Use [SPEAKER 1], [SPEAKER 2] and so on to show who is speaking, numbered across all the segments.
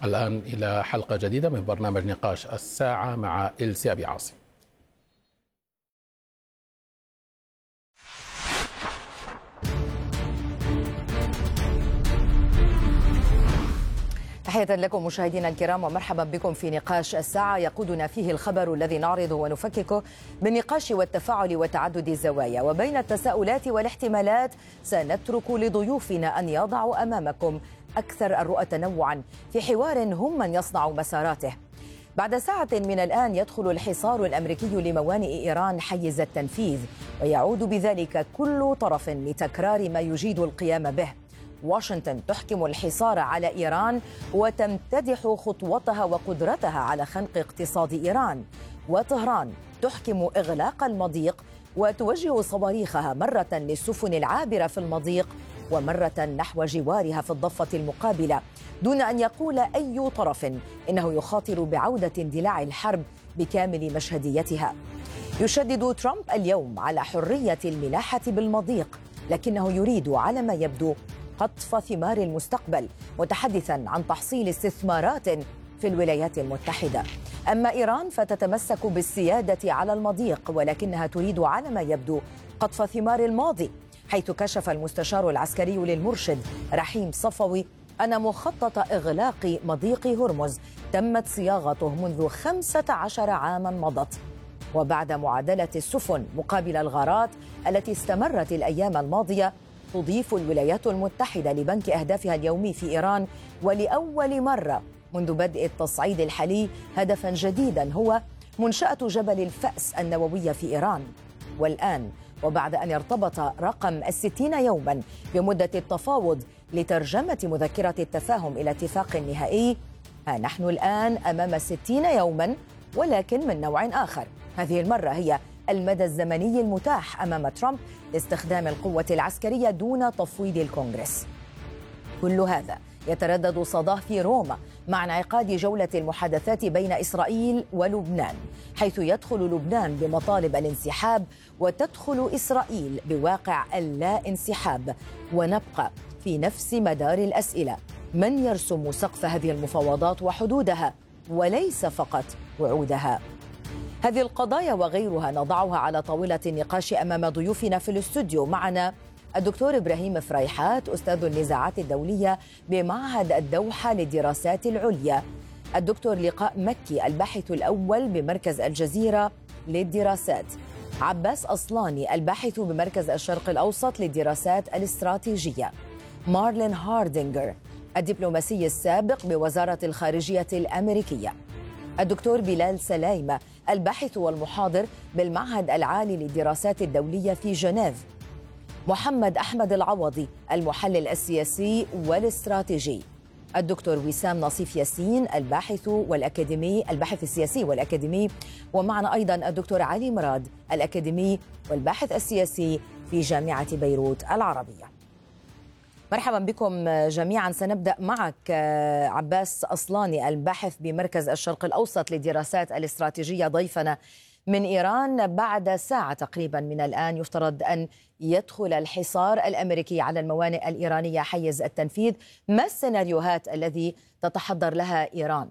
[SPEAKER 1] الآن إلى حلقة جديدة من برنامج نقاش الساعة مع إلسي أبي عاصم.
[SPEAKER 2] تحية لكم مشاهدينا الكرام ومرحبا بكم في نقاش الساعة يقودنا فيه الخبر الذي نعرضه ونفككه بالنقاش والتفاعل وتعدد الزوايا، وبين التساؤلات والاحتمالات سنترك لضيوفنا أن يضعوا أمامكم أكثر الرؤى تنوعا في حوار هم من يصنع مساراته. بعد ساعة من الآن يدخل الحصار الأمريكي لموانئ إيران حيز التنفيذ، ويعود بذلك كل طرف لتكرار ما يجيد القيام به. واشنطن تحكم الحصار على إيران وتمتدح خطوتها وقدرتها على خنق اقتصاد إيران، وطهران تحكم إغلاق المضيق وتوجه صواريخها مرة للسفن العابرة في المضيق ومرة نحو جوارها في الضفة المقابلة، دون أن يقول أي طرف إنه يخاطر بعودة اندلاع الحرب بكامل مشهديتها. يشدد ترامب اليوم على حرية الملاحة بالمضيق، لكنه يريد على ما يبدو قطف ثمار المستقبل، متحدثا عن تحصيل استثمارات في الولايات المتحدة. أما إيران فتتمسك بالسيادة على المضيق، ولكنها تريد على ما يبدو قطف ثمار الماضي، حيث كشف المستشار العسكري للمرشد رحيم صفوي أن مخطط إغلاق مضيق هرمز تمت صياغته منذ 15 عاما مضت، وبعد معادلة السفن مقابل الغارات التي استمرت الأيام الماضية، تضيف الولايات المتحدة لبنك أهدافها اليومي في إيران ولأول مرة منذ بدء التصعيد الحالي هدفا جديدا هو منشأة جبل الفأس النووية في إيران. والآن وبعد أن ارتبط رقم 60 يوما بمدة التفاوض لترجمة مذكرة التفاهم إلى اتفاق نهائي، ها نحن الآن أمام 60 يوما ولكن من نوع آخر. هذه المرة هي المدى الزمني المتاح أمام ترامب لاستخدام القوة العسكرية دون تفويض الكونغرس. كل هذا يتردد صداه في روما مع انعقاد جولة المحادثات بين إسرائيل ولبنان، حيث يدخل لبنان بمطالب الانسحاب وتدخل إسرائيل بواقع اللا انسحاب، ونبقى في نفس مدار الأسئلة: من يرسم سقف هذه المفاوضات وحدودها وليس فقط وعودها؟ هذه القضايا وغيرها نضعها على طاولة النقاش أمام ضيوفنا في الاستوديو. معنا الدكتور إبراهيم فريحات، أستاذ النزاعات الدولية بمعهد الدوحة للدراسات العليا، الدكتور لقاء مكي الباحث الأول بمركز الجزيرة للدراسات، عباس أصلاني الباحث بمركز الشرق الأوسط للدراسات الاستراتيجية، مارلين هاردينغر الدبلوماسي السابق بوزارة الخارجية الأمريكية، الدكتور بلال سلايمة الباحث والمحاضر بالمعهد العالي للدراسات الدولية في جنيف، محمد أحمد العوضي المحلل السياسي والاستراتيجي، الدكتور وسام نصيف ياسين الباحث السياسي والأكاديمي، ومعنا أيضا الدكتور علي مراد الأكاديمي والباحث السياسي في جامعة بيروت العربية. مرحبا بكم جميعا. سنبدأ معك عباس أصلاني الباحث بمركز الشرق الأوسط للدراسات الاستراتيجية، ضيفنا من إيران. بعد ساعة تقريبا من الآن يفترض أن يدخل الحصار الأمريكي على الموانئ الإيرانية حيز التنفيذ. ما السيناريوهات الذي تتحضر لها إيران؟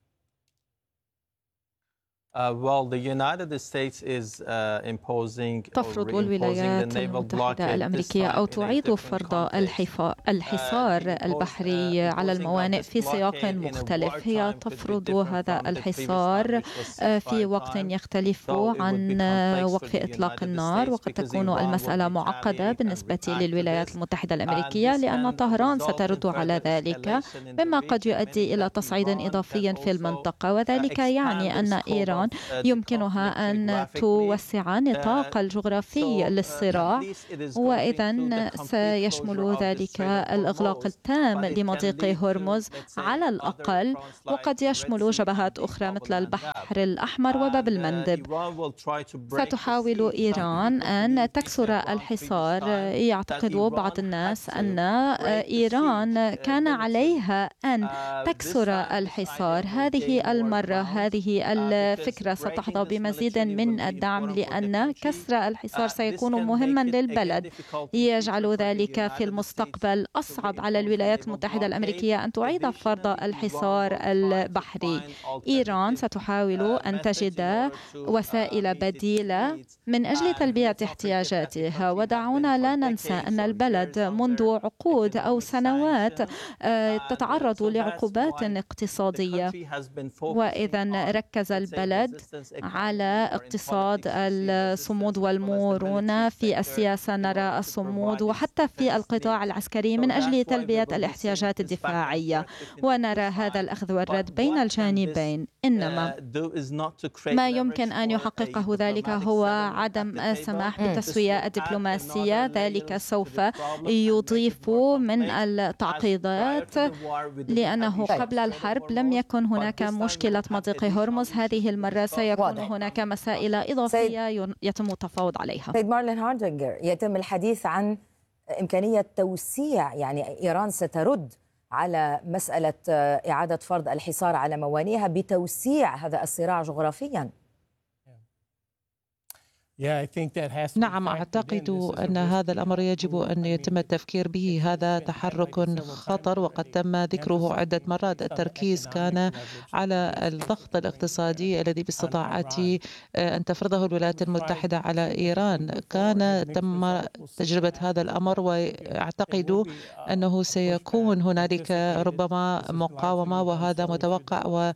[SPEAKER 3] تفرض الولايات المتحدة الأمريكية أو تعيد فرض الحصار البحري على الموانئ في سياق مختلف. هي تفرض هذا الحصار في وقت يختلف عن وقف إطلاق النار، وقد تكون المسألة معقدة بالنسبة للولايات المتحدة الأمريكية لأن طهران سترد على ذلك، مما قد يؤدي إلى تصعيد إضافي في المنطقة، وذلك يعني أن إيران يمكنها أن توسع نطاق الجغرافي للصراع، وإذا سيشمل ذلك الإغلاق التام لمضيق هرمز على الأقل، وقد يشمل جبهات أخرى مثل البحر الأحمر وباب المندب. ستحاول إيران أن تكسر الحصار. يعتقد بعض الناس أن إيران كان عليها أن تكسر الحصار هذه المرة. هذه الفكرة الفكرة ستحظى بمزيد من الدعم، لأن كسر الحصار سيكون مهما للبلد، يجعل ذلك في المستقبل أصعب على الولايات المتحدة الأمريكية أن تعيد فرض الحصار البحري. إيران ستحاول أن تجد وسائل بديلة من أجل تلبية احتياجاتها، ودعونا لا ننسى أن البلد منذ عقود أو سنوات تتعرض لعقوبات اقتصادية، وإذا ركز البلد على اقتصاد الصمود والمرونة في السياسة، نرى الصمود وحتى في القطاع العسكري من أجل تلبية الاحتياجات الدفاعية، ونرى هذا الأخذ والرد بين الجانبين. إنما ما يمكن أن يحققه ذلك هو عدم السماح بالتسوية الدبلوماسية. ذلك سوف يضيف من التعقيدات، لأنه قبل الحرب لم يكن هناك مشكلة مضيق هرمز. هذه المرة سيكون هناك مسائل إضافية يتم التفاوض عليها.
[SPEAKER 2] سيد مارلين هاردينجر، يتم الحديث عن إمكانية توسيع، يعني إيران سترد على مسألة إعادة فرض الحصار على موانئها بتوسيع هذا الصراع جغرافيا.
[SPEAKER 4] نعم، أعتقد أن هذا الأمر يجب أن يتم التفكير به. هذا تحرك خطر وقد تم ذكره عدة مرات. التركيز كان على الضغط الاقتصادي الذي باستطاعته أن تفرضه الولايات المتحدة على إيران. تم تجربة هذا الأمر، وأعتقد أنه سيكون هنالك ربما مقاومة، وهذا متوقع،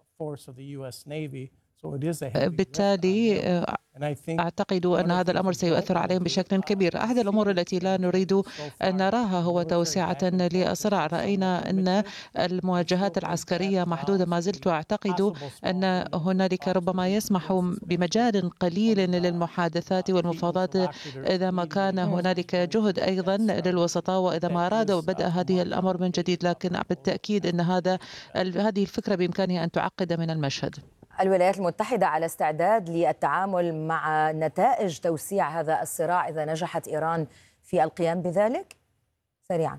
[SPEAKER 4] بالتالي أعتقد أن هذا الأمر سيؤثر عليهم بشكل كبير. أحد الأمور التي لا نريد أن نراها هو توسعة للصراع. رأينا أن المواجهات العسكرية محدودة ما زلت، وأعتقد أن هنالك ربما يسمح بمجال قليل للمحادثات والمفاوضات إذا ما كان هنالك جهد أيضا للوسطاء، وإذا ما أرادوا بدء هذه الأمر من جديد. لكن بالتأكيد أن هذه الفكرة بإمكانها أن تعقد من المشهد.
[SPEAKER 2] الولايات المتحدة على استعداد للتعامل مع نتائج توسيع هذا الصراع إذا نجحت إيران في القيام بذلك؟ سريعا.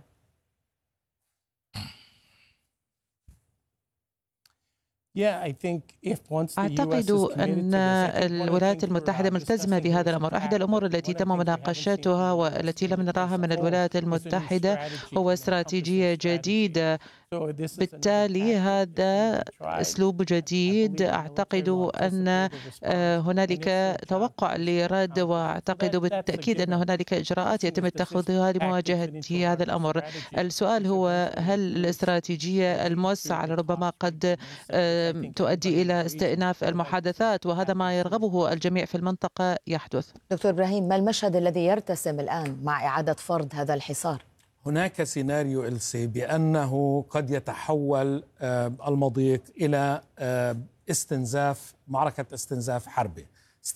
[SPEAKER 4] أعتقد أن الولايات المتحدة ملتزمة بهذا الأمر. أحد الأمور التي تم مناقشتها والتي لم نراها من الولايات المتحدة هو استراتيجية جديدة. بالتالي هذا أسلوب جديد. أعتقد أن هنالك توقع لرد، وأعتقد بالتأكيد أن هنالك إجراءات يتم اتخاذها لمواجهة هذا الأمر. السؤال هو هل الاستراتيجية الموسعة ربما قد تؤدي إلى استئناف المحادثات، وهذا ما يرغبه الجميع في المنطقة يحدث.
[SPEAKER 2] دكتور إبراهيم، ما المشهد الذي يرتسم الآن مع إعادة فرض هذا الحصار؟
[SPEAKER 1] هناك سيناريو إلسي بأنه قد يتحول المضيق إلى معركة استنزاف حربي.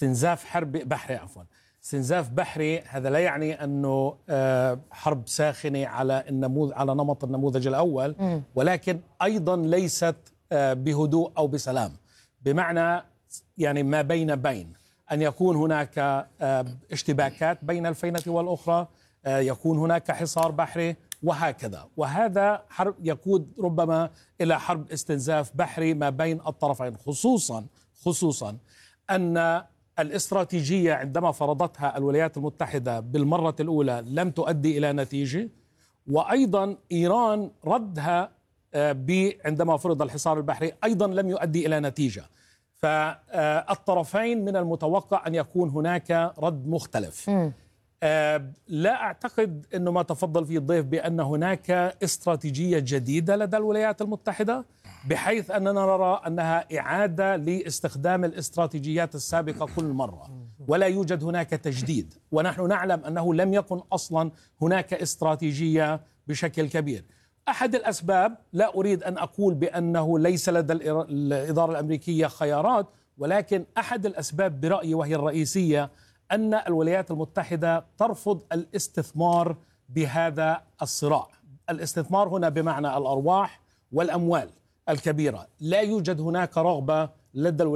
[SPEAKER 1] استنزاف بحري. هذا لا يعني أنه حرب ساخنة على نمط النموذج الأول، ولكن أيضا ليست بهدوء أو بسلام، بمعنى يعني ما بين أن يكون هناك اشتباكات بين الفينة والأخرى، يكون هناك حصار بحري وهكذا، وهذا حرب يقود ربما إلى حرب استنزاف بحري ما بين الطرفين، خصوصا أن الاستراتيجية عندما فرضتها الولايات المتحدة بالمرة الأولى لم تؤدي إلى نتيجة، وأيضا إيران ردها عندما فرض الحصار البحري أيضا لم يؤدي إلى نتيجة. فالطرفين من المتوقع أن يكون هناك رد مختلف. لا أعتقد أنه ما تفضل فيه الضيف بأن هناك استراتيجية جديدة لدى الولايات المتحدة، بحيث أننا نرى أنها إعادة لاستخدام الاستراتيجيات السابقة كل مرة، ولا يوجد هناك تجديد. ونحن نعلم أنه لم يكن أصلا هناك استراتيجية بشكل كبير. أحد الأسباب، لا أريد أن أقول بأنه ليس لدى الإدارة الأمريكية خيارات، ولكن أحد الأسباب برأيي وهي الرئيسية أن الولايات المتحدة ترفض الاستثمار بهذا الصراع. الاستثمار هنا بمعنى الأرواح والأموال الكبيرة. لا يوجد هناك رغبة لدى